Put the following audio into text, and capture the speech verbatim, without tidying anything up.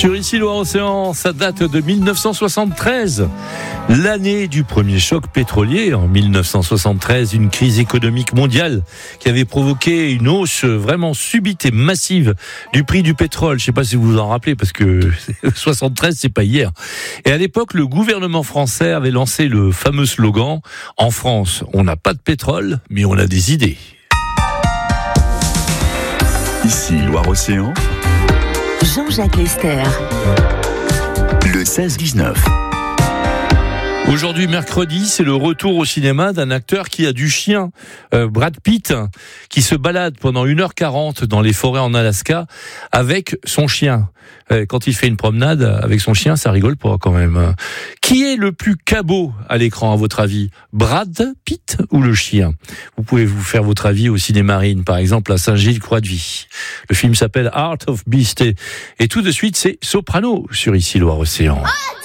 Sur Ici Loire-Océan, ça date de mille neuf cent soixante-treize, l'année du premier choc pétrolier. En mille neuf cent soixante-treize, une crise économique mondiale qui avait provoqué une hausse vraiment subite et massive du prix du pétrole. Je ne sais pas si vous vous en rappelez, parce que soixante-treize, c'est pas hier. Et à l'époque, le gouvernement français avait lancé le fameux slogan « En France, on n'a pas de pétrole, mais on a des idées ». Ici Loire-Océan, Jean-Jacques Lester. le seize dix-neuf. Aujourd'hui, mercredi, c'est le retour au cinéma d'un acteur qui a du chien, euh, Brad Pitt, qui se balade pendant une heure quarante dans les forêts en Alaska avec son chien. Euh, quand il fait une promenade avec son chien, ça rigole pas quand même. Qui est le plus cabot à l'écran, à votre avis ? Brad Pitt ou le chien ? Vous pouvez vous faire votre avis au Cinémarine, par exemple à Saint-Gilles-Croix-de-Vie. Le film s'appelle Art of Beast et, et tout de suite, c'est Soprano sur Ici Loire-Océan.